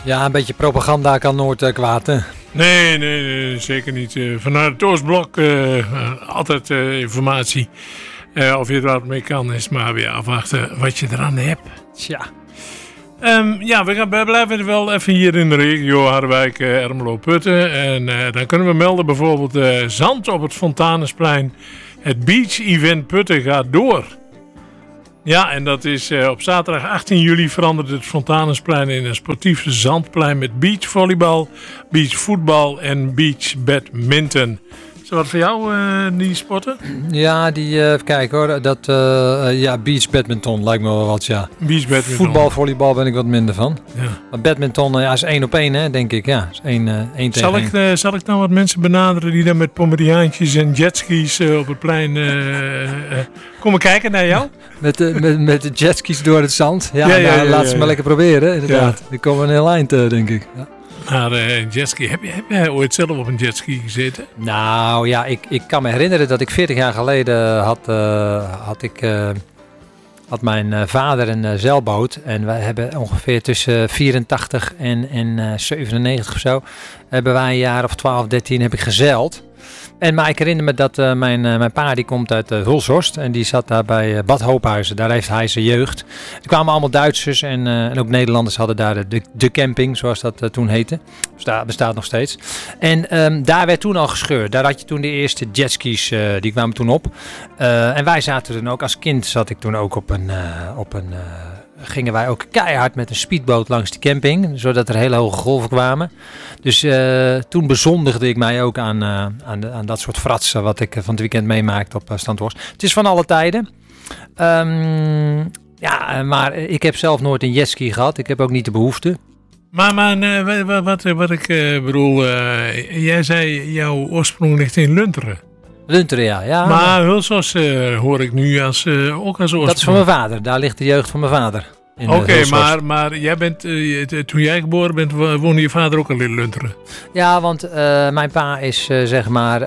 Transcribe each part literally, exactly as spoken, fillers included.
Ja, een beetje propaganda kan nooit uh, kwaad, hè? Nee, nee, nee, zeker niet. Uh, vanuit het Oostblok uh, uh, altijd uh, informatie. Uh, of je er wat mee kan, is maar weer afwachten wat je eraan hebt. Tja. Um, ja, we, gaan, we blijven wel even hier in de regio Harderwijk, uh, Ermelo, Putten. En uh, dan kunnen we melden bijvoorbeeld uh, zand op het Fontanensplein. Het Beach Event Putten gaat door. Ja, en dat is uh, op zaterdag achttien juli verandert het Fontanensplein in een sportief zandplein met beachvolleybal, beachvoetbal en beachbadminton. Is dat wat voor jou, uh, die sporten? Ja, die, uh, even kijken hoor, dat, uh, uh, ja, beachbadminton lijkt me wel wat, ja. Beachbadminton. Voetbal, volleybal ben ik wat minder van. Ja. Maar badminton, uh, ja, is één op één, hè, denk ik, ja. Is één, uh, één tegen zal ik, uh, zal ik nou wat mensen benaderen die dan met pomeriaantjes en jetskis uh, op het plein uh, uh, komen kijken naar jou? Met de, met, met de jetskis door het zand. Ja, ja, ja, nou, ja, laat ja, ze ja. maar lekker proberen, inderdaad. Ja. Die komen een heel eind, uh, denk ik. Ja. Maar uh, een jetski, heb, je, heb jij ooit zelf op een jetski gezeten? Nou ja, ik, ik kan me herinneren dat ik veertig jaar geleden had, uh, had ik... Uh, had mijn uh, vader een uh, zeilboot. En wij hebben ongeveer tussen vierentachtig en, en uh, zevenennegentig of zo... hebben wij een jaar of twaalf, dertien heb ik gezeild. En maar ik herinner me dat uh, mijn, uh, mijn pa die komt uit uh, Hulshorst. En die zat daar bij uh, Bad Hoophuizen. Daar heeft hij zijn jeugd. Er kwamen allemaal Duitsers en, uh, en ook Nederlanders hadden daar de, de camping, zoals dat uh, toen heette. Besta- bestaat nog steeds. En um, daar werd toen al gescheurd. Daar had je toen de eerste jetskis, uh, die kwamen toen op. Uh, en wij zaten toen ook, als kind zat ik toen ook op een... Uh, op een uh, gingen wij ook keihard met een speedboot langs die camping, zodat er hele hoge golven kwamen. Dus uh, toen bezondigde ik mij ook aan, uh, aan, de, aan dat soort fratsen wat ik uh, van het weekend meemaakte op uh, Standhorst. Het is van alle tijden. Um, ja, maar ik heb zelf nooit een jetski gehad. Ik heb ook niet de behoefte. Maar, maar uh, wat, wat, wat ik uh, bedoel, uh, jij zei jouw oorsprong ligt in Lunteren. Lunteren, ja. ja maar maar Hulshorst uh, hoor ik nu als, uh, ook als oorsprong. Dat is van mijn vader. Daar ligt de jeugd van mijn vader. Oké, okay, maar, maar jij bent, uh, toen jij geboren bent, woonde je vader ook al in Lunteren? Ja, want uh, mijn pa is uh, zeg maar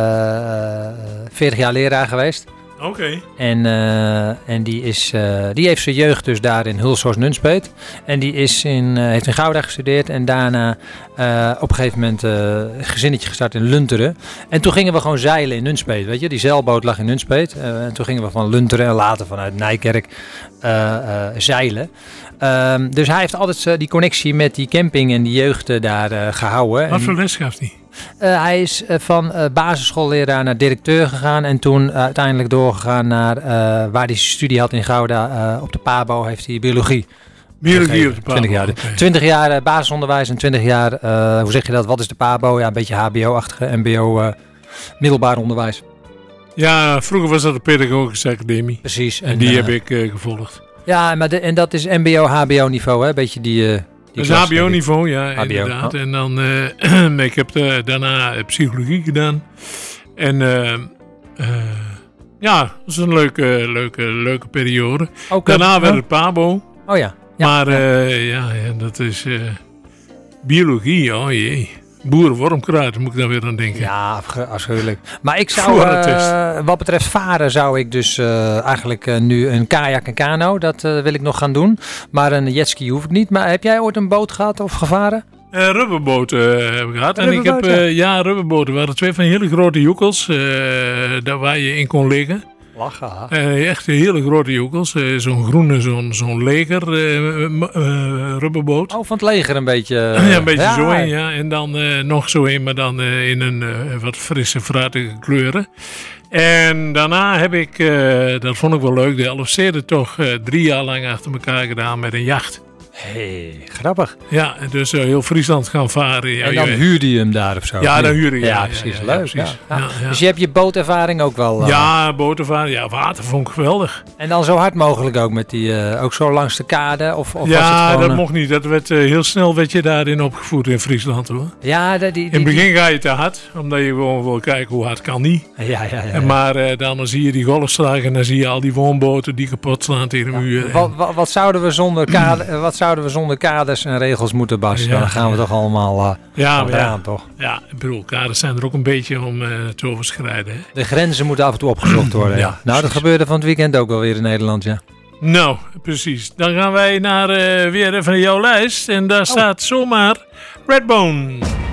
uh, veertig jaar leraar geweest. Oké. Okay. En, uh, en die, is, uh, die heeft zijn jeugd dus daar in Hulshorst-Nunspeet. En die is in, uh, heeft in Gouda gestudeerd en daarna uh, op een gegeven moment uh, een gezinnetje gestart in Lunteren. En toen gingen we gewoon zeilen in Nunspeet, weet je. Die zeilboot lag in Nunspeet. Uh, en toen gingen we van Lunteren en later vanuit Nijkerk uh, uh, zeilen. Um, dus hij heeft altijd uh, die connectie met die camping en die jeugd uh, daar uh, gehouden. Wat voor les gaf hij? Uh, hij is uh, van uh, basisschoolleraar naar directeur gegaan en toen uh, uiteindelijk doorgegaan naar uh, waar hij zijn studie had in Gouda. Uh, op de PABO heeft hij biologie. Biologie op de PABO. twintig jaar, okay. twintig jaar uh, basisonderwijs en twintig jaar, uh, hoe zeg je dat, wat is de PABO? Ja, een beetje H B O-achtige, M B O, uh, middelbaar onderwijs. Ja, vroeger was dat de Pedagogische Academie. Precies. En, en die uh, heb ik uh, gevolgd. Ja, maar de, en dat is M B O, H B O niveau, hè? Een beetje die... Uh, Dat is H B O-niveau, ja, H B O, inderdaad. Oh. En dan, uh, ik heb uh, daarna psychologie gedaan. En uh, uh, ja, dat is een leuke, leuke, leuke periode. Okay. Daarna werd het PABO. Oh ja. ja. Maar uh, ja, ja, dat is uh, biologie, oh jee. Boerenwormkruid, moet ik dan weer aan denken. Ja, afschuwelijk. Maar ik zou, uh, wat betreft varen, zou ik dus uh, eigenlijk uh, nu een kajak en kano, dat uh, wil ik nog gaan doen. Maar een jetski hoef ik niet. Maar heb jij ooit een boot gehad of gevaren? Uh, rubberboten uh, heb ik gehad. En ik heb, uh, ja, rubberboten. We hadden twee van hele grote joekels, uh, daar waar je in kon liggen. Lachen. Uh, echt hele grote joekels. Uh, zo'n groene, zo'n, zo'n leger uh, uh, rubberboot. Oh, van het leger een beetje. Uh, ja, een beetje ja, zo een, ja. En dan uh, nog zo een, maar dan uh, in een uh, wat frisse, fruitige kleuren. En daarna heb ik, uh, dat vond ik wel leuk, de Elfstedentocht uh, drie jaar lang achter elkaar gedaan met een jacht. Hé, hey, grappig. Ja, dus uh, heel Friesland gaan varen. Ja, en dan je... huurde je hem daar of zo? Ja, dan huurde je ja, ja, ja, precies. Ja, leuk. ja, precies. Ja. Ja, ja. Dus je hebt je bootervaring ook wel? Uh... Ja, bootervaring. Ja, water vond ik geweldig. En dan zo hard mogelijk ook met die, uh, ook zo langs de kade? Of, of ja, was het gewoon, dat uh... mocht niet. Dat werd, uh, heel snel werd je daarin opgevoed in Friesland hoor. Ja, die, die, in het begin ga je te hard, omdat je gewoon wil kijken hoe hard kan die. Ja, ja, ja, ja. Maar uh, dan zie je die golfslagen en dan zie je al die woonboten die kapot slaan tegen de muur. Ja. Wat, wat, wat, zouden we zonder kade, wat zouden we zonder kaders en regels moeten basten? Ja, dan gaan we ja. toch allemaal uh, ja, eraan, ja. toch? Ja, ik bedoel, kaders zijn er ook een beetje om uh, te overschrijden. Hè? De grenzen moeten af en toe opgezocht worden. Ja, ja. Nou, dat gebeurde van het weekend ook wel weer in Nederland, ja. Nou, precies. Dan gaan wij naar uh, weer even naar jouw lijst. En daar oh. staat zomaar Redbone.